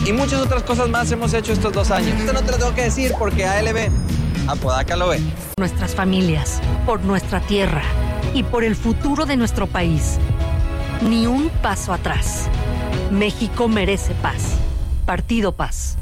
Y muchas otras cosas más hemos hecho estos 2 años. Esto no te lo tengo que decir porque ALB, Apodaca lo ve. Nuestras familias, por nuestra tierra y por el futuro de nuestro país. Ni un paso atrás. México merece paz. Partido Paz.